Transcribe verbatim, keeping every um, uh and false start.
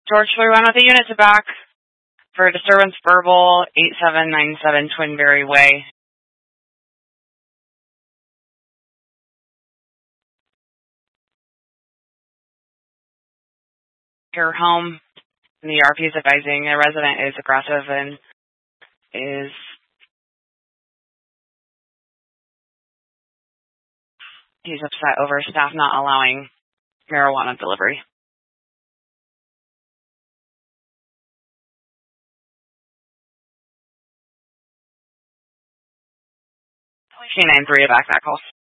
George thirty-one with the unit to back for disturbance verbal eight seven nine seven Twinberry Way. Your home, and the R P is advising the resident is aggressive and is he's upset over staff not allowing marijuana delivery. Canine three to back that call.